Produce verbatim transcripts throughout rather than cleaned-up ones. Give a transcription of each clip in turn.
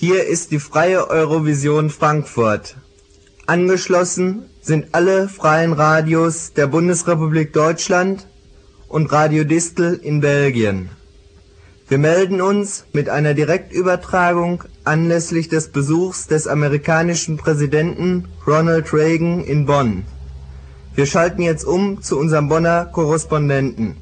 Hier ist die Freie Eurovision Frankfurt. Angeschlossen sind alle freien Radios der Bundesrepublik Deutschland und Radio Distel in Belgien. Wir melden uns mit einer Direktübertragung anlässlich des Besuchs des amerikanischen Präsidenten Ronald Reagan in Bonn. Wir schalten jetzt um zu unserem Bonner Korrespondenten.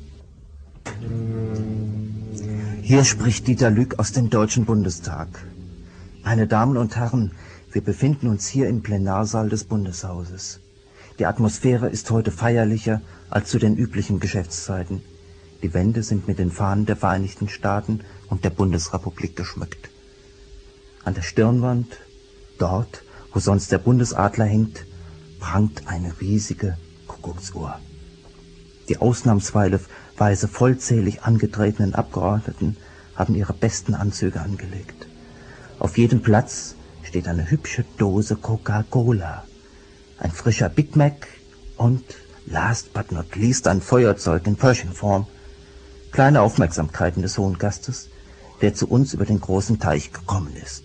Hier spricht Dieter Lück aus dem Deutschen Bundestag. Meine Damen und Herren, wir befinden uns hier im Plenarsaal des Bundeshauses. Die Atmosphäre ist heute feierlicher als zu den üblichen Geschäftszeiten. Die Wände sind mit den Fahnen der Vereinigten Staaten und der Bundesrepublik geschmückt. An der Stirnwand, dort, wo sonst der Bundesadler hängt, prangt eine riesige Kuckucksuhr. Die ausnahmsweise vollzählig angetretenen Abgeordneten haben ihre besten Anzüge angelegt. Auf jedem Platz steht eine hübsche Dose Coca-Cola, ein frischer Big Mac und, last but not least, ein Feuerzeug in Pershing-Form. Kleine Aufmerksamkeiten des Hohen Gastes, der zu uns über den großen Teich gekommen ist.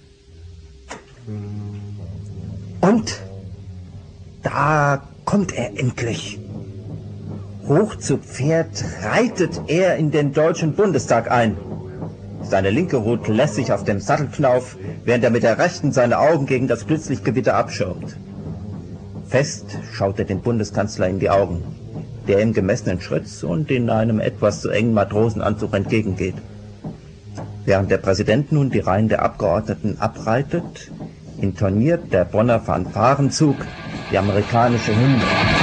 Und da kommt er endlich. Hoch zu Pferd reitet er in den Deutschen Bundestag ein. Seine linke ruht lässig auf dem Sattelknauf, während er mit der rechten seine Augen gegen das Blitzlichtgewitter abschirmt. Fest schaut er dem Bundeskanzler in die Augen, der im gemessenen Schritt und in einem etwas zu engen Matrosenanzug entgegengeht. Während der Präsident nun die Reihen der Abgeordneten abreitet, intoniert der Bonner Fanfarenzug die amerikanische Hymne.